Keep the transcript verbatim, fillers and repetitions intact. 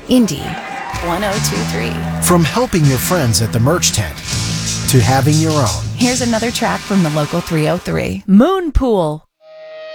Indy one oh two three. From helping your friends at the merch tent to having your own. Here's another track from the local three oh three. Moon Pool.